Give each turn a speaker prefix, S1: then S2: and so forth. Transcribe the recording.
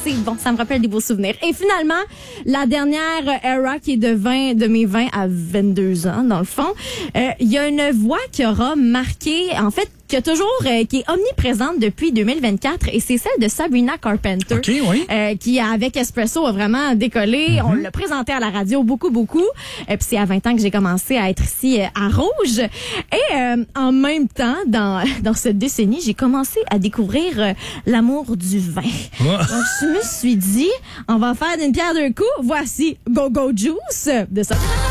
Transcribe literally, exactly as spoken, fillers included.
S1: c'est bon, ça me rappelle des beaux souvenirs. Et finalement, la dernière era qui est de vingt, de mes vingt à vingt-deux ans, dans le fond, euh, il y a une voix qui aura marqué, en fait, qui a toujours, euh, qui est omniprésente depuis deux mille vingt-quatre, et c'est celle de Sabrina Carpenter.
S2: OK, oui.
S1: Euh, qui, avec Espresso, a vraiment décollé. Mm-hmm. On l'a présenté à la radio beaucoup, beaucoup. Et puis c'est à vingt ans que j'ai commencé à être ici euh, à Rouge. Et euh, en même temps, dans, dans cette décennie, j'ai commencé à découvrir euh, l'amour du vin. Oh. Donc, je me suis dit, on va faire d'une pierre deux coups. Voici Go Go Juice de Sabrina.